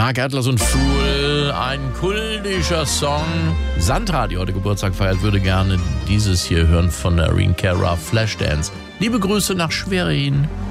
Mark Atlas und Fool, ein kultischer Song. Sandra, die heute Geburtstag feiert, würde gerne dieses hier hören von der Irene Cara, Flashdance. Liebe Grüße nach Schwerin.